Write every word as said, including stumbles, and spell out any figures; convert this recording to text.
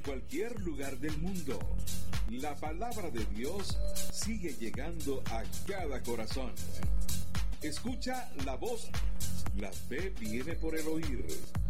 cualquier lugar del mundo. La palabra de Dios sigue llegando a cada corazón. Escucha la voz. La fe viene por el oír.